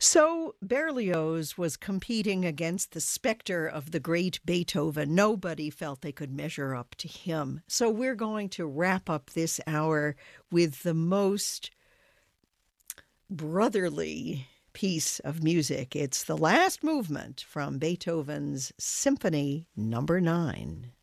So Berlioz was competing against the specter of the great Beethoven. Nobody felt they could measure up to him. So we're going to wrap up this hour with the most brotherly piece of music. It's the last movement from Beethoven's Symphony Number 9.